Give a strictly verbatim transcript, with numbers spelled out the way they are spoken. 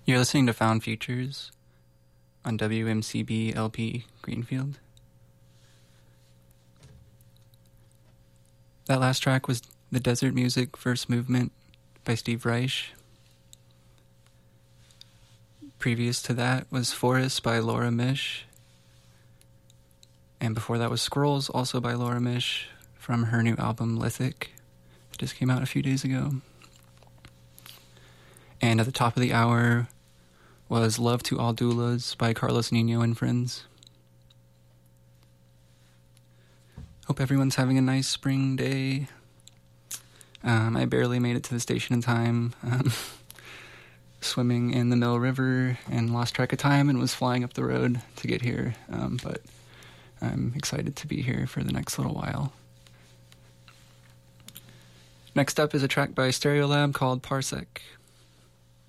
You're listening to Found Futures on W M C B L P Greenfield. That last track was The Desert Music First Movement by Steve Reich. Previous to that was Forest by Laura Mish. And before that was Scrolls, also by Laura Mish, from her new album Lithic, that just came out a few days ago. And at the top of the hour was Love to All Doulas by Carlos Nino and Friends. Hope everyone's having a nice spring day. Um, I barely made it to the station in time. Um, swimming in the Mill River and lost track of time and was flying up the road to get here. Um, but I'm excited to be here for the next little while. Next up is a track by Stereolab called Parsec.